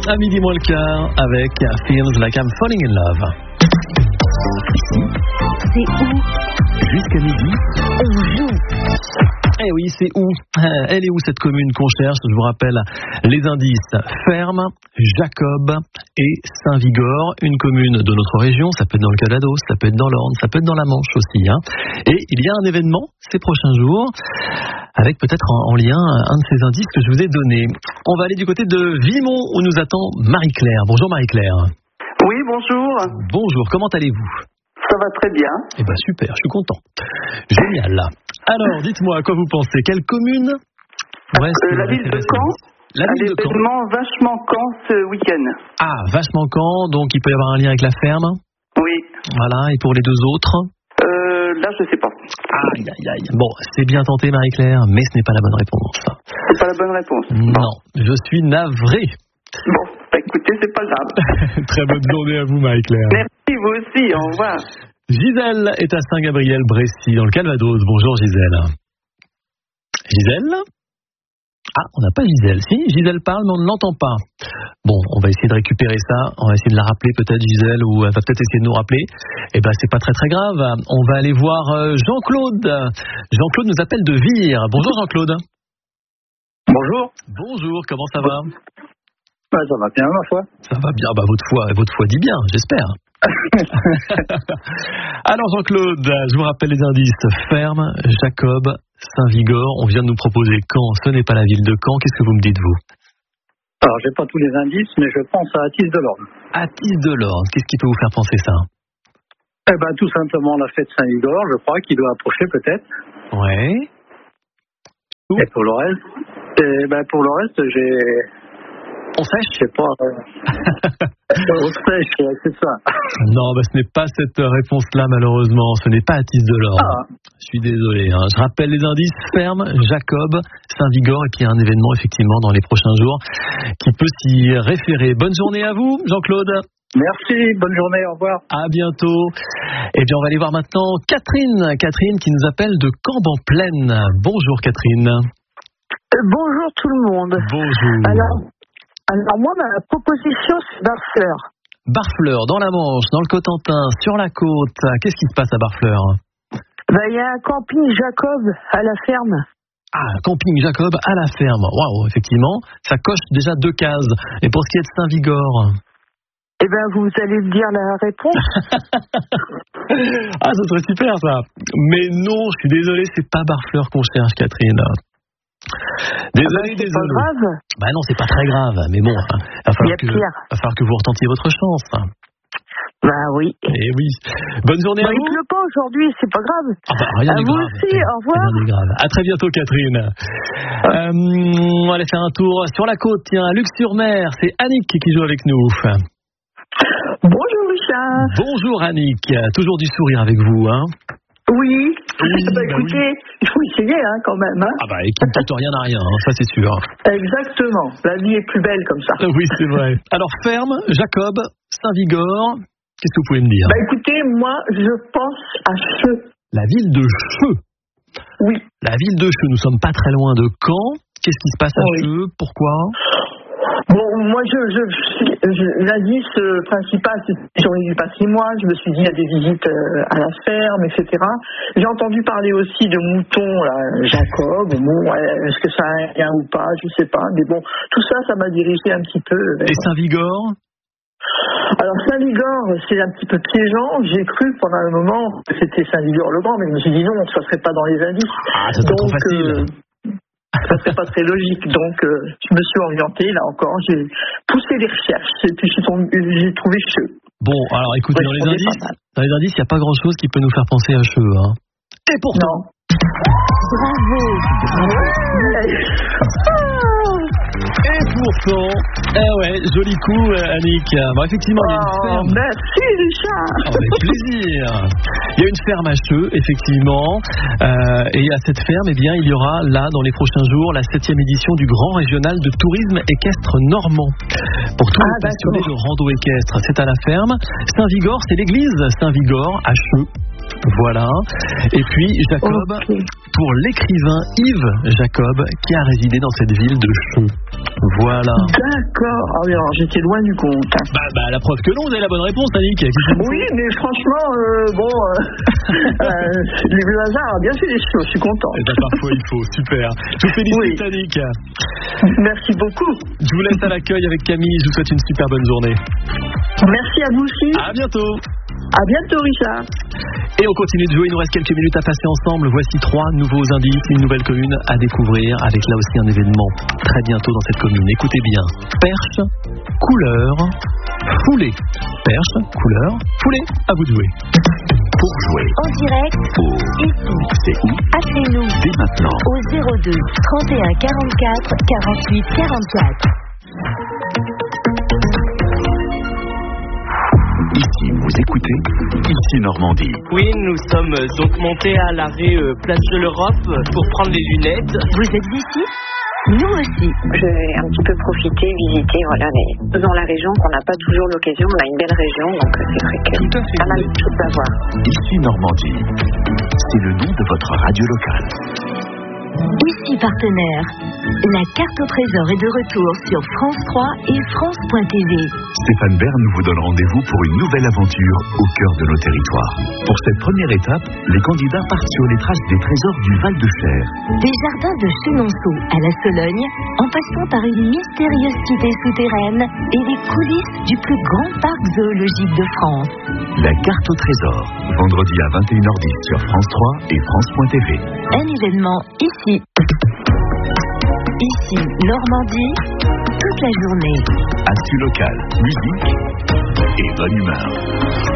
à midi moins le quart avec Feels Like I'm Falling in Love. Ici, c'est où? Jusqu'à midi, on joue. Eh oui, c'est où? Elle est où cette commune qu'on cherche? Je vous rappelle les indices. Ferme, Jacob et Saint-Vigor, une commune de notre région. Ça peut être dans le Calvados, ça peut être dans l'Orne, ça peut être dans la Manche aussi. Et il y a un événement ces prochains jours avec peut-être en lien un de ces indices que je vous ai donné. On va aller du côté de Vimont où nous attend Marie-Claire. Bonjour Marie-Claire. Oui, bonjour. Bonjour, comment allez-vous? Ça va très bien. Eh ben super, je suis content. Génial. Alors, dites-moi, à quoi vous pensez? Quelle commune la ville de Caen. La ville de Caen. Événement vachement Caen ce week-end. Ah, vachement Caen, donc il peut y avoir un lien avec la ferme? Oui. Voilà, et pour les deux autres? Là, je sais pas. Aïe, aïe, aïe. Bon, c'est bien tenté, Marie-Claire, mais ce n'est pas la bonne réponse. C'est pas la bonne réponse. Non, je suis navré. Bon, écoutez, c'est pas grave. Très bonne journée à vous, Marie-Claire. Merci, vous aussi, au revoir. Gisèle est à Saint-Gabriel-Brécy, dans le Calvados. Bonjour, Gisèle. Gisèle? Ah, on n'a pas Gisèle. Si, Gisèle parle, mais on ne l'entend pas. Bon, on va essayer de récupérer ça. On va essayer de la rappeler peut-être, Gisèle, ou elle va peut-être essayer de nous rappeler. Eh ben, c'est pas très très grave. On va aller voir Jean-Claude. Jean-Claude nous appelle de Vire. Bonjour, Jean-Claude. Bonjour. Bonjour, comment ça va? Ça va bien, ma foi. Ça va bien, votre foi dit bien, j'espère. Alors Jean-Claude, je vous rappelle les indices. Ferme, Jacob, Saint-Vigor. On vient de nous proposer Caen, ce n'est pas la ville de Caen. Qu'est-ce que vous me dites, vous? Alors, j'ai pas tous les indices, mais je pense à Athis de l'Orne. Athis de l'Orne, qu'est-ce qui peut vous faire penser ça? Eh ben, tout simplement la fête Saint-Vigor, je crois, qui doit approcher peut-être. Ouais. Et pour le reste, On sèche? Je sais pas. On sèche, c'est ça. Non, ce n'est pas cette réponse-là, malheureusement. Ce n'est pas Athis de l'Orne. Ah. Je suis désolé. Je rappelle les indices. Ferme, Jacob, Saint-Vigor, et puis il y a un événement, effectivement, dans les prochains jours qui peut s'y référer. Bonne journée à vous, Jean-Claude. Merci, bonne journée, au revoir. À bientôt. Et bien, on va aller voir maintenant Catherine. Catherine qui nous appelle de Camp-en-Plaine. Bonjour, Catherine. Bonjour tout le monde. Bonjour. Alors moi, ma proposition, c'est Barfleur. Barfleur, dans la Manche, dans le Cotentin, sur la côte. Qu'est-ce qui se passe à Barfleur? Il y a un camping Jacob à la ferme. Ah, camping Jacob à la ferme. Waouh, effectivement, ça coche déjà 2 cases. Et pour ce qui est de Saint-Vigor? Vous allez me dire la réponse. Ah, ça serait super ça. Mais non, je suis désolé, c'est pas Barfleur qu'on cherche, Catherine. Désolé. C'est pas grave. Non, c'est pas très grave, mais bon, il va falloir que vous retentiez votre chance. Oui. Eh oui. Bonne journée à vous. Il pleut pas aujourd'hui, c'est pas grave. Rien n'est grave. Vous aussi, au revoir. Rien n'est grave. À très bientôt, Catherine. On va aller faire un tour sur la côte. Tiens, à Luc-sur-Mer, c'est Annick qui joue avec nous. Bonjour Richard. Bonjour Annick. Toujours du sourire avec vous, hein? Oui. Écoutez, il faut essayer quand même. Et qui ne tente rien à rien, ça c'est sûr. Exactement. La vie est plus belle comme ça. Oui, c'est vrai. Alors, ferme, Jacob, Saint-Vigor, qu'est-ce que vous pouvez me dire? Écoutez, moi, je pense à Cheux. La ville de Cheux? Oui. La ville de Cheux, nous sommes pas très loin de Caen. Qu'est-ce qui se passe à Cheux? Pourquoi? Moi, l'indice principal, c'est sur du patrimoine. Je me suis dit, il y a des visites à la ferme, etc. J'ai entendu parler aussi de moutons, là, Jacob. Est-ce que ça a un lien ou pas? Je sais pas. Mais bon, tout ça, ça m'a dirigé un petit peu. Et Saint-Vigor? Alors, Saint-Vigor, c'est un petit peu piégeant. J'ai cru pendant un moment que c'était Saint-Vigor-le-Grand, mais je me suis dit non, ça serait pas dans les indices. Ça serait trop facile. Ça serait pas très logique, donc je me suis orienté, là encore, j'ai poussé les recherches et puis j'ai trouvé Cheux. Bon, alors écoutez, dans les indices, il n'y a pas grand-chose qui peut nous faire penser à Cheux, hein. Et pourtant. Bravo. Et pourtant, joli coup, Annick. Effectivement, il y a une ferme. Merci, Richard. Avec plaisir. Il y a une ferme à Cheux, effectivement. Et à cette ferme, il y aura là, dans les prochains jours, la 7e édition du Grand Régional de Tourisme Équestre Normand. Pour tous les passionnés de rando équestre, c'est à la ferme. Saint-Vigor, c'est l'église Saint-Vigor à Cheux. Voilà. Et puis Jacob, pour l'écrivain Yves Jacob, qui a résidé dans cette ville de Chaux. Voilà. D'accord. Ah oui, alors j'étais loin du compte. Bah, la preuve que non, vous avez la bonne réponse, Annick. Oui, mais franchement, le hasard a bien fait les choses, je suis content. Et parfois il faut, super. Je vous félicite, Annick. Merci beaucoup. Je vous laisse à l'accueil avec Camille, je vous souhaite une super bonne journée. Merci à vous aussi. À bientôt. À bientôt, Richard. Et on continue de jouer, il nous reste quelques minutes à passer ensemble. Voici 3 nouveaux indices, une nouvelle commune à découvrir, avec là aussi un événement très bientôt dans cette commune. Écoutez bien, perche, couleur, foulée. Perche, couleur, foulée, à vous de jouer. Pour jouer en direct, ici, c'est où? appelez-nous Dès maintenant au 02 31 44 48 44. Ici, vous écoutez Ici Normandie. Oui, nous sommes donc montés à l'arrêt Place de l'Europe pour prendre les lunettes. Vous êtes ici? Nous aussi. Je vais un petit peu profiter, visiter, dans la région qu'on n'a pas toujours l'occasion. On a une belle région, donc c'est vrai que Tout à fait. pas mal de choses à voir. Ici Normandie, c'est le nom de votre radio locale. Ici partenaire. La carte au trésor est de retour sur France 3 et France.tv. Stéphane Bern nous vous donne rendez-vous pour une nouvelle aventure au cœur de nos territoires. Pour cette première étape, les candidats partent sur les traces des trésors du Val-de-Cher. Des jardins de Chenonceau à la Sologne, en passant par une mystérieuse cité souterraine et les coulisses du plus grand parc zoologique de France. La carte au trésor, vendredi à 21h10 sur France 3 et France.tv. Un événement ici. Ici, Normandie, toute la journée. Actu local, musique et bonne humeur.